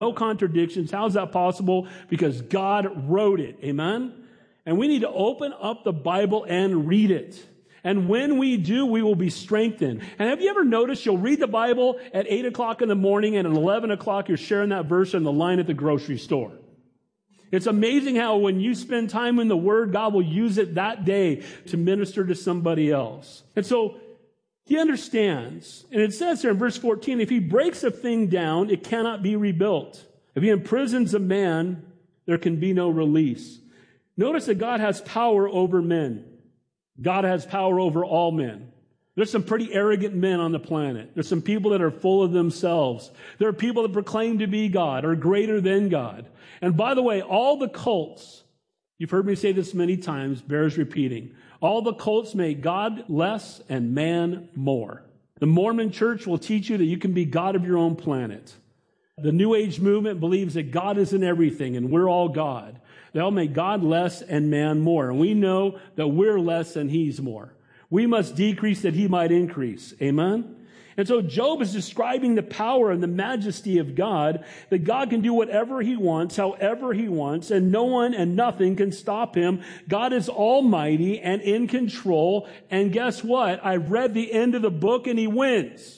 No contradictions. How is that possible? Because God wrote it. Amen? And we need to open up the Bible and read it. And when we do, we will be strengthened. And have you ever noticed you'll read the Bible at 8 o'clock in the morning and at 11 o'clock you're sharing that verse in the line at the grocery store? It's amazing how when you spend time in the Word, God will use it that day to minister to somebody else. And so he understands. And it says here in verse 14, if he breaks a thing down, it cannot be rebuilt. If he imprisons a man, there can be no release. Notice that God has power over men. God has power over all men. There's some pretty arrogant men on the planet. There's some people that are full of themselves. There are people that proclaim to be God or greater than God. And by the way, all the cults, you've heard me say this many times, bears repeating. All the cults make God less and man more. The Mormon church will teach you that you can be God of your own planet. The New Age movement believes that God is in everything and we're all God. They'll make God less and man more. And we know that we're less and he's more. We must decrease that he might increase. Amen? And so Job is describing the power and the majesty of God, that God can do whatever he wants, however he wants, and no one and nothing can stop him. God is almighty and in control. And guess what? I read the end of the book and he wins.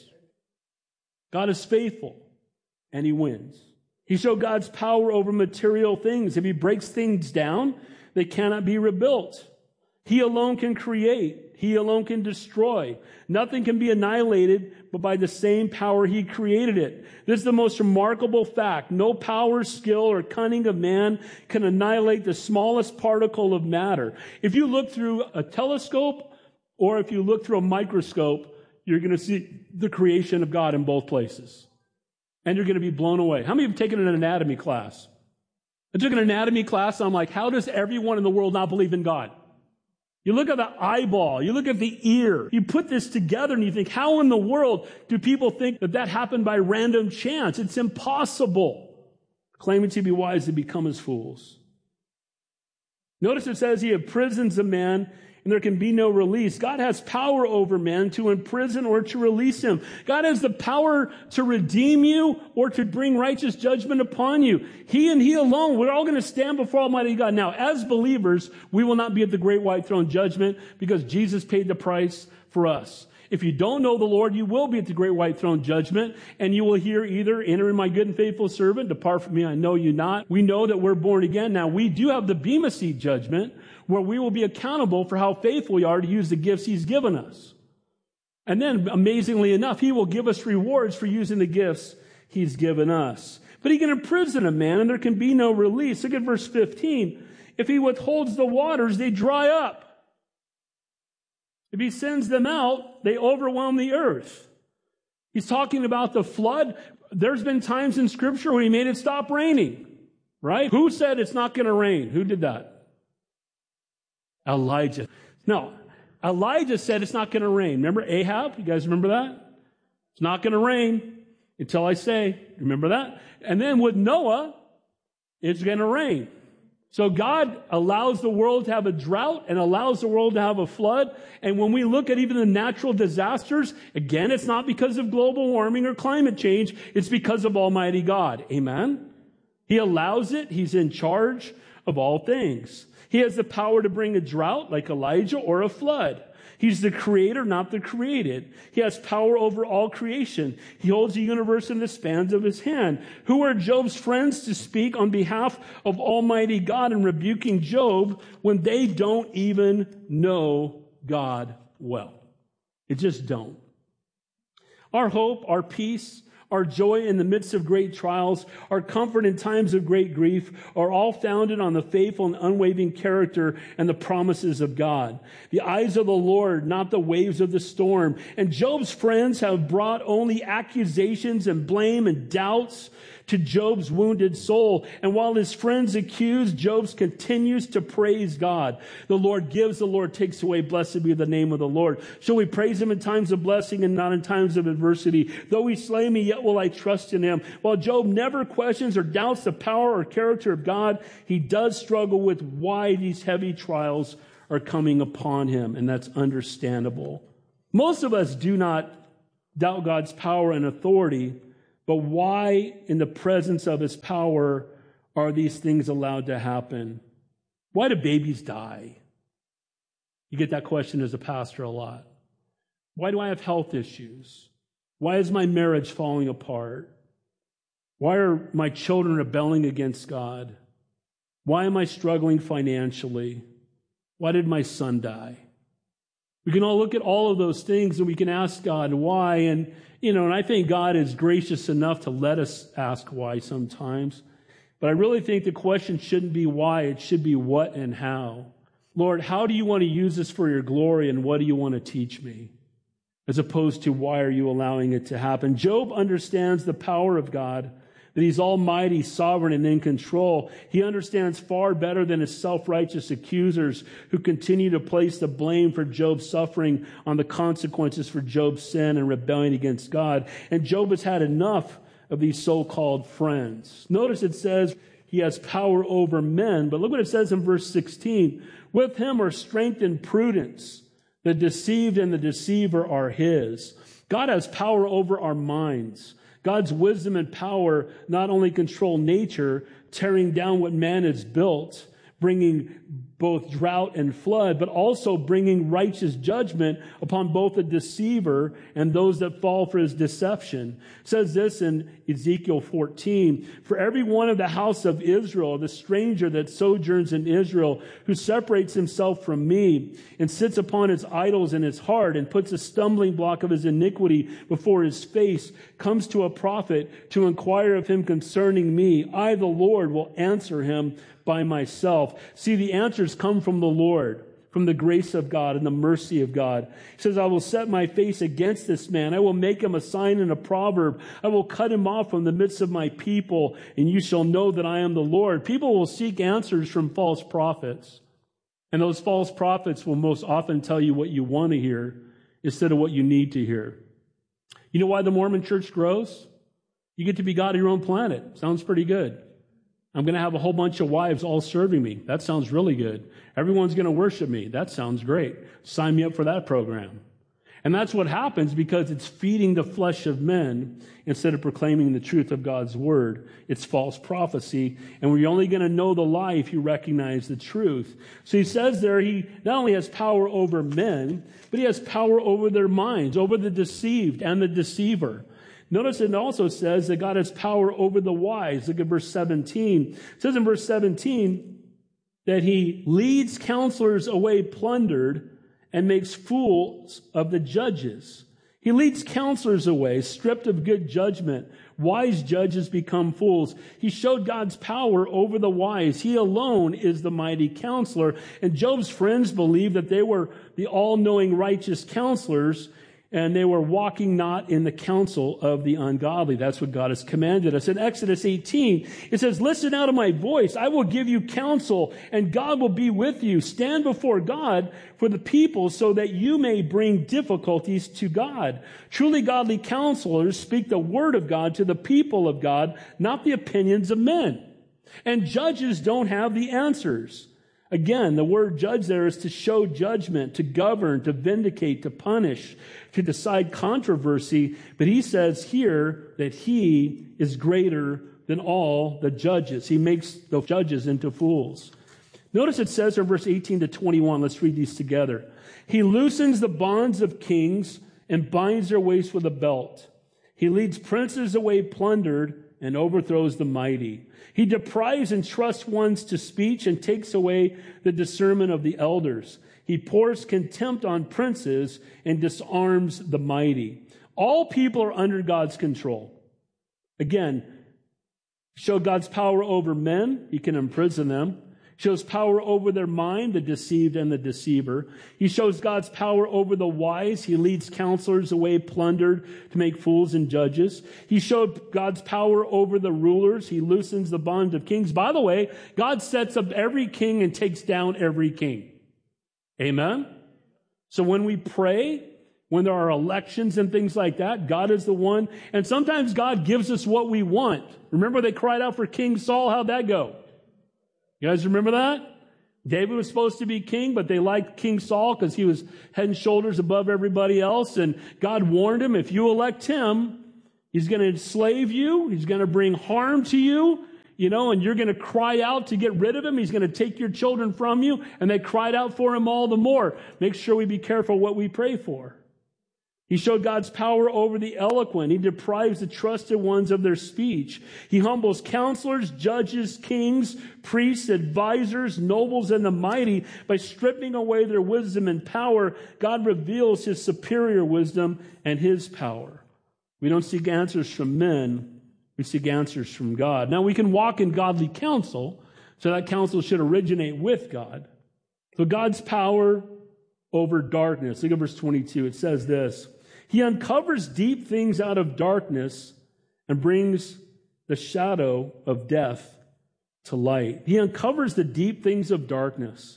God is faithful and he wins. He showed God's power over material things. If he breaks things down, they cannot be rebuilt. He alone can create. He alone can destroy. Nothing can be annihilated but by the same power he created it. This is the most remarkable fact. No power, skill, or cunning of man can annihilate the smallest particle of matter. If you look through a telescope or if you look through a microscope, you're going to see the creation of God in both places. And you're going to be blown away. How many have taken an anatomy class? I took an anatomy class, and I'm like, how does everyone in the world not believe in God? You look at the eyeball, you look at the ear, you put this together and you think, how in the world do people think that that happened by random chance? It's impossible. Claiming to be wise, they become as fools. Notice it says he imprisons a man and there can be no release. God has power over man to imprison or to release him. God has the power to redeem you or to bring righteous judgment upon you. He and he alone, we're all going to stand before Almighty God. Now, as believers, we will not be at the great white throne judgment because Jesus paid the price for us. If you don't know the Lord, you will be at the great white throne judgment, and you will hear either, enter in my good and faithful servant, depart from me, I know you not. We know that we're born again. Now, we do have the Bema Seat judgment, where we will be accountable for how faithful we are to use the gifts he's given us. And then, amazingly enough, he will give us rewards for using the gifts he's given us. But he can imprison a man, and there can be no release. Look at verse 15. If he withholds the waters, they dry up. If he sends them out, they overwhelm the earth. He's talking about the flood. There's been times in Scripture when he made it stop raining, right? Who said it's not going to rain? Who did that? Elijah. No, Elijah said it's not going to rain. Remember Ahab? You guys remember that? It's not going to rain until I say. Remember that? And then with Noah, it's going to rain. So God allows the world to have a drought and allows the world to have a flood. And when we look at even the natural disasters, again, it's not because of global warming or climate change. It's because of Almighty God. Amen? He allows it. He's in charge of all things. He has the power to bring a drought like Elijah or a flood. He's the creator, not the created. He has power over all creation. He holds the universe in the spans of his hand. Who are Job's friends to speak on behalf of Almighty God and rebuking Job when they don't even know God well? They just don't. Our hope, our peace, our joy in the midst of great trials, our comfort in times of great grief are all founded on the faithful and unwavering character and the promises of God. The eyes of the Lord, not the waves of the storm. And Job's friends have brought only accusations and blame and doubts to Job's wounded soul. And while his friends accuse, Job continues to praise God. The Lord gives, the Lord takes away. Blessed be the name of the Lord. Shall we praise him in times of blessing and not in times of adversity? Though he slay me, yet will I trust in him. While Job never questions or doubts the power or character of God, he does struggle with why these heavy trials are coming upon him. And that's understandable. Most of us do not doubt God's power and authority, But why, in the presence of his power, are these things allowed to happen? Why do babies die? You get that question as a pastor a lot. Why do I have health issues? Why is my marriage falling apart? Why are my children rebelling against God? Why am I struggling financially? Why did my son die? We can all look at all of those things and we can ask God why. And I think God is gracious enough to let us ask why sometimes. But I really think the question shouldn't be why. It should be what and how. Lord, how do you want to use this for your glory, and what do you want to teach me? As opposed to why are you allowing it to happen? Job understands the power of God, that he's almighty, sovereign, and in control. He understands far better than his self-righteous accusers who continue to place the blame for Job's suffering on the consequences for Job's sin and rebellion against God. And Job has had enough of these so-called friends. Notice it says he has power over men, but look what it says in verse 16. With him are strength and prudence. The deceived and the deceiver are his. God has power over our minds. God's wisdom and power not only control nature, tearing down what man has built, bringing both drought and flood, but also bringing righteous judgment upon both the deceiver and those that fall for his deception. It says this in Ezekiel 14, for every one of the house of Israel, the stranger that sojourns in Israel, who separates himself from me and sits upon his idols in his heart and puts a stumbling block of his iniquity before his face, comes to a prophet to inquire of him concerning me, I, the Lord, will answer him by myself. See, the answers come from the Lord, from the grace of God and the mercy of God. He says, I will set my face against this man. I will make him a sign and a proverb. I will cut him off from the midst of my people, and you shall know that I am the Lord. People will seek answers from false prophets, and those false prophets will most often tell you what you want to hear instead of what you need to hear. You know why the Mormon church grows? You get to be God of your own planet. Sounds pretty good. I'm going to have a whole bunch of wives all serving me. That sounds really good. Everyone's going to worship me. That sounds great. Sign me up for that program. And that's what happens because it's feeding the flesh of men instead of proclaiming the truth of God's word. It's false prophecy. And we're only going to know the lie if you recognize the truth. So he says there, he not only has power over men, but he has power over their minds, over the deceived and the deceiver. Notice it also says that God has power over the wise. Look at verse 17. It says in verse 17 that he leads counselors away plundered and makes fools of the judges. He leads counselors away, stripped of good judgment. Wise judges become fools. He showed God's power over the wise. He alone is the mighty counselor. And Job's friends believed that they were the all-knowing righteous counselors, and they were walking not in the counsel of the ungodly. That's what God has commanded us. In Exodus 18, it says, listen now to my voice. I will give you counsel, and God will be with you. Stand before God for the people so that you may bring difficulties to God. Truly godly counselors speak the word of God to the people of God, not the opinions of men. And judges don't have the answers. Again, the word judge there is to show judgment, to govern, to vindicate, to punish, to decide controversy. But he says here that he is greater than all the judges. He makes the judges into fools. Notice it says in verse 18 to 21, let's read these together. He loosens the bonds of kings and binds their waist with a belt. He leads princes away plundered and overthrows the mighty. He deprives and trusts ones to speech and takes away the discernment of the elders. He pours contempt on princes and disarms the mighty. All people are under God's control. Again, show God's power over men. He can imprison them. Shows power over their mind, the deceived and the deceiver. He shows God's power over the wise. He leads counselors away plundered to make fools and judges. He showed God's power over the rulers. He loosens the bonds of kings. By the way, God sets up every king and takes down every king. Amen? So when we pray, when there are elections and things like that, God is the one. And sometimes God gives us what we want. Remember they cried out for King Saul? How'd that go? You guys remember that? David was supposed to be king, but they liked King Saul because he was head and shoulders above everybody else. And God warned him, if you elect him, He's going to enslave you. He's going to bring harm to you, and you're going to cry out to get rid of him. He's going to take your children from you, and they cried out for him all the more. Make sure we be careful what we pray for. He showed God's power over the eloquent. He deprives the trusted ones of their speech. He humbles counselors, judges, kings, priests, advisors, nobles, and the mighty. By stripping away their wisdom and power, God reveals his superior wisdom and his power. We don't seek answers from men. We seek answers from God. Now, we can walk in godly counsel, so that counsel should originate with God. So God's power over darkness. Look at verse 22. It says this: He uncovers deep things out of darkness and brings the shadow of death to light. He uncovers the deep things of darkness.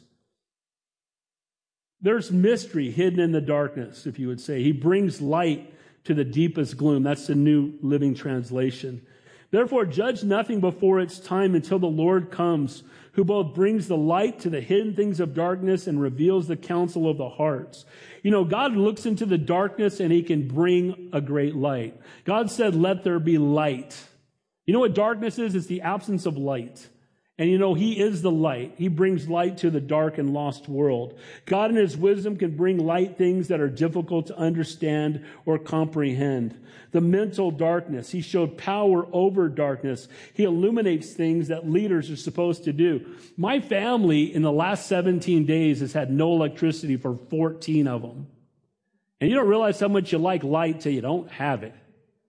There's mystery hidden in the darkness, if you would say. He brings light to the deepest gloom. That's the New Living Translation. Therefore, judge nothing before its time until the Lord comes, who both brings the light to the hidden things of darkness and reveals the counsel of the hearts. God looks into the darkness and he can bring a great light. God said, let there be light. You know what darkness is? It's the absence of light. And he is the light. He brings light to the dark and lost world. God in his wisdom can bring light things that are difficult to understand or comprehend. The mental darkness. He showed power over darkness. He illuminates things that leaders are supposed to do. My family in the last 17 days has had no electricity for 14 of them. And you don't realize how much you like light till you don't have it.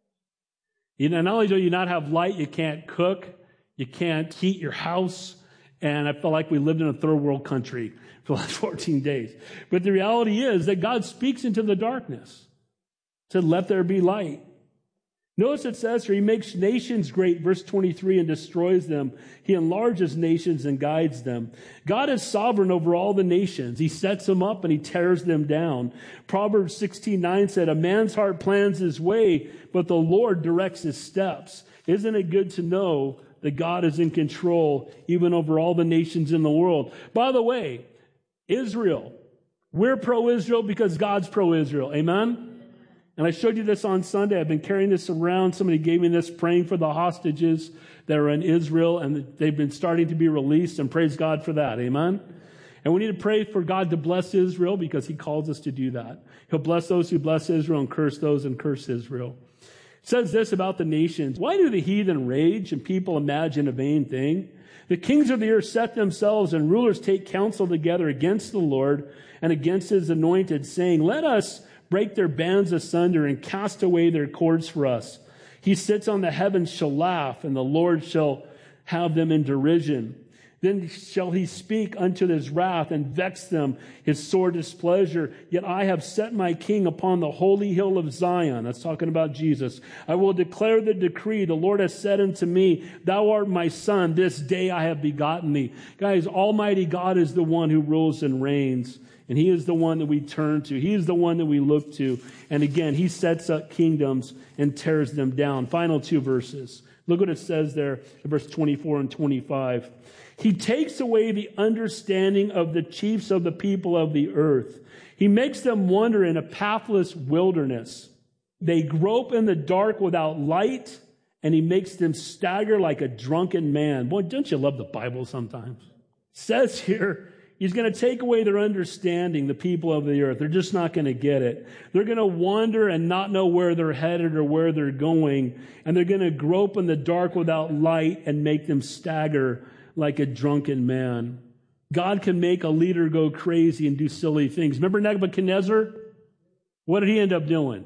Not only do you not have light, you can't cook. You can't heat your house. And I felt like we lived in a third world country for the last 14 days. But the reality is that God speaks into the darkness. Said, let there be light. Notice it says here, he makes nations great, verse 23, and destroys them. He enlarges nations and guides them. God is sovereign over all the nations. He sets them up and he tears them down. Proverbs 16:9 said, a man's heart plans his way, but the Lord directs his steps. Isn't it good to know that God is in control even over all the nations in the world? By the way, Israel, we're pro-Israel because God's pro-Israel. Amen? And I showed you this on Sunday. I've been carrying this around. Somebody gave me this, praying for the hostages that are in Israel, and they've been starting to be released, and praise God for that. Amen? And we need to pray for God to bless Israel because he calls us to do that. He'll bless those who bless Israel and curse those and curse Israel. It says this about the nations: why do the heathen rage and people imagine a vain thing? The kings of the earth set themselves and rulers take counsel together against the Lord and against his anointed, saying, let us break their bands asunder and cast away their cords for us. He sits on the heavens shall laugh, and the Lord shall have them in derision. Then shall he speak unto his wrath and vex them, his sore displeasure. Yet I have set my king upon the holy hill of Zion. That's talking about Jesus. I will declare the decree. The Lord has said unto me, thou art my son. This day I have begotten thee. Guys, Almighty God is the one who rules and reigns. And he is the one that we turn to. He is the one that we look to. And again, he sets up kingdoms and tears them down. Final two verses. Look what it says there in verse 24 and 25. He takes away the understanding of the chiefs of the people of the earth. He makes them wander in a pathless wilderness. They grope in the dark without light, and he makes them stagger like a drunken man. Boy, don't you love the Bible sometimes? It says here, he's going to take away their understanding, the people of the earth. They're just not going to get it. They're going to wander and not know where they're headed or where they're going. And they're going to grope in the dark without light and make them stagger like a drunken man. God can make a leader go crazy and do silly things. Remember Nebuchadnezzar? What did he end up doing?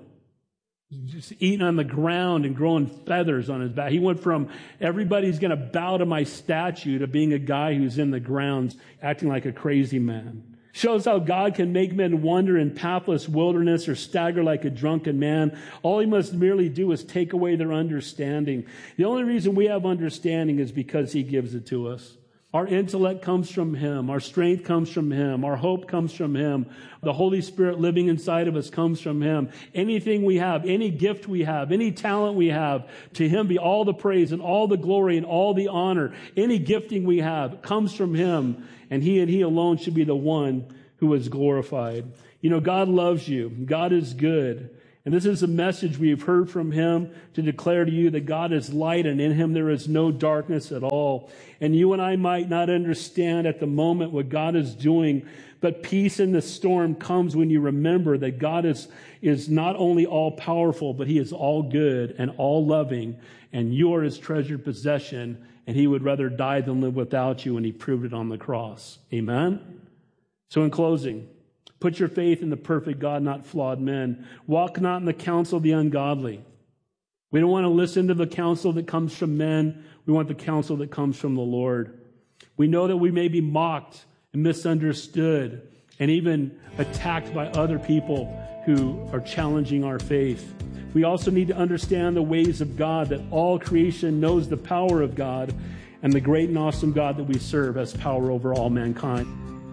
Just eating on the ground and growing feathers on his back. He went from everybody's going to bow to my statue to being a guy who's in the grounds acting like a crazy man. Shows how God can make men wander in pathless wilderness or stagger like a drunken man. All he must merely do is take away their understanding. The only reason we have understanding is because he gives it to us. Our intellect comes from him. Our strength comes from him. Our hope comes from him. The Holy Spirit living inside of us comes from him. Anything we have, any gift we have, any talent we have, to him be all the praise and all the glory and all the honor. Any gifting we have comes from him, and he alone should be the one who is glorified. God loves you. God is good. And this is a message we have heard from him to declare to you that God is light and in him there is no darkness at all. And you and I might not understand at the moment what God is doing, but peace in the storm comes when you remember that God is not only all powerful, but he is all good and all loving, and you are his treasured possession, and he would rather die than live without you, and he proved it on the cross. Amen? So in closing, put your faith in the perfect God, not flawed men. Walk not in the counsel of the ungodly. We don't want to listen to the counsel that comes from men. We want the counsel that comes from the Lord. We know that we may be mocked and misunderstood and even attacked by other people who are challenging our faith. We also need to understand the ways of God, that all creation knows the power of God, and the great and awesome God that we serve has power over all mankind.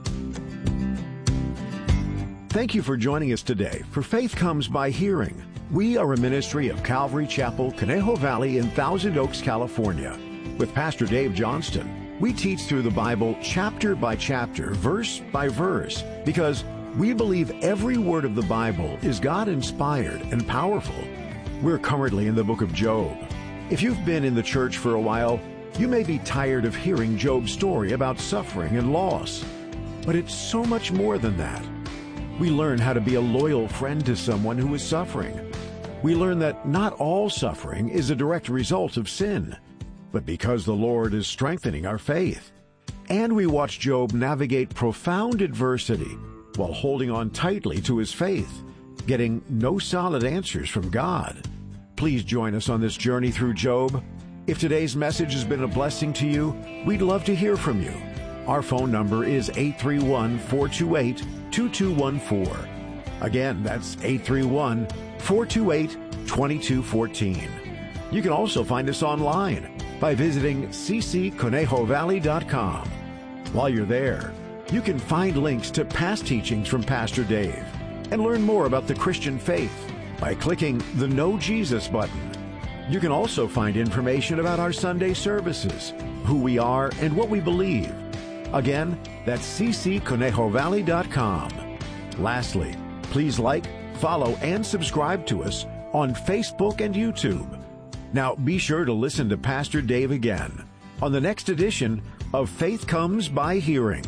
Thank you for joining us today for Faith Comes by Hearing. We are a ministry of Calvary Chapel, Conejo Valley in Thousand Oaks, California. With Pastor Dave Johnston, we teach through the Bible chapter by chapter, verse by verse, because we believe every word of the Bible is God-inspired and powerful. We're currently in the book of Job. If you've been in the church for a while, you may be tired of hearing Job's story about suffering and loss. But it's so much more than that. We learn how to be a loyal friend to someone who is suffering. We learn that not all suffering is a direct result of sin, but because the Lord is strengthening our faith. And we watch Job navigate profound adversity while holding on tightly to his faith, getting no solid answers from God. Please join us on this journey through Job. If today's message has been a blessing to you, we'd love to hear from you. Our phone number is 831-428-2214. Again, that's 831-428-2214. You can also find us online by visiting ccconejovalley.com. While you're there, you can find links to past teachings from Pastor Dave and learn more about the Christian faith by clicking the Know Jesus button. You can also find information about our Sunday services, who we are, and what we believe. Again, that's ccconejovalley.com. Lastly, please like, follow, and subscribe to us on Facebook and YouTube. Now, be sure to listen to Pastor Dave again on the next edition of Faith Comes by Hearing.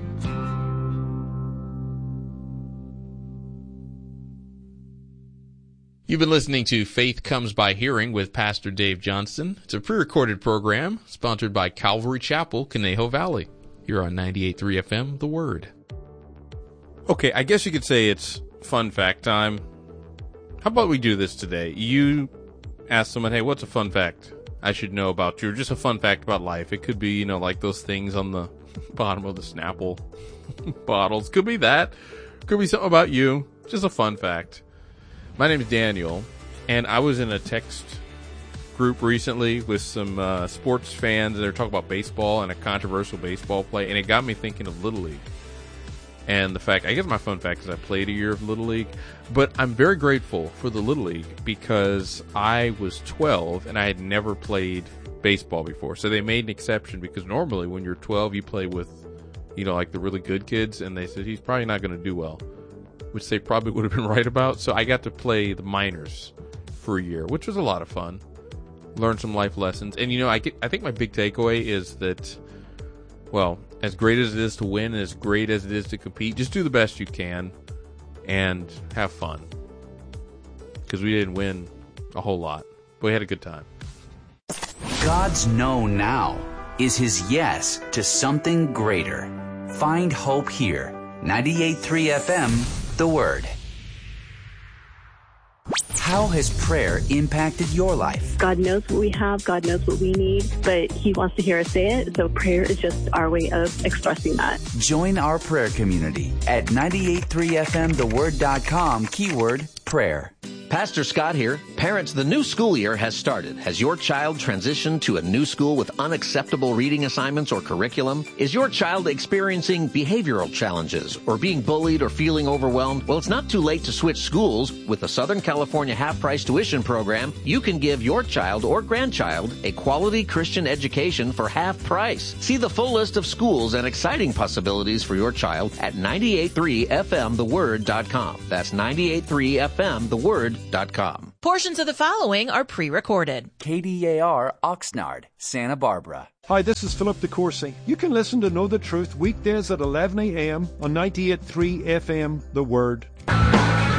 You've been listening to Faith Comes by Hearing with Pastor Dave Johnston. It's a pre-recorded program sponsored by Calvary Chapel, Conejo Valley. Here on 98.3 FM, The Word. Okay, I guess you could say it's fun fact time. How about we do this today? You ask someone, hey, what's a fun fact I should know about you? Or just a fun fact about life. It could be, like those things on the bottom of the Snapple bottles. Could be that. Could be something about you. Just a fun fact. My name is Daniel, and I was in a text group recently with some sports fans. They were talking about baseball and a controversial baseball play, and it got me thinking of Little League. And the fact, I guess my fun fact is I played a year of Little League, but I'm very grateful for the Little League because I was 12 and I had never played baseball before. So they made an exception because normally when you're 12, you play with, like the really good kids, and they said he's probably not going to do well, which they probably would have been right about. So I got to play the minors for a year, which was a lot of fun. Learn some life lessons. And, I think my big takeaway is that, well, as great as it is to win and as great as it is to compete, just do the best you can and have fun. Because we didn't win a whole lot, but we had a good time. God's no now is his yes to something greater. Find hope here. 98.3 FM, The Word. How has prayer impacted your life? God knows what we have. God knows what we need, but he wants to hear us say it. So prayer is just our way of expressing that. Join our prayer community at 98.3fmtheword.com, keyword prayer. Pastor Scott here. Parents, the new school year has started. Has your child transitioned to a new school with unacceptable reading assignments or curriculum? Is your child experiencing behavioral challenges or being bullied or feeling overwhelmed? Well, it's not too late to switch schools. With the Southern California half-price tuition program, you can give your child or grandchild a quality Christian education for half price. See the full list of schools and exciting possibilities for your child at 98.3fmtheword.com. That's 98.3fmtheword.com. theword.com. Portions of the following are pre-recorded. KDAR Oxnard, Santa Barbara. Hi, this is Philip DeCourcy. You can listen to Know the Truth weekdays at 11 a.m. on 98.3 FM, The Word.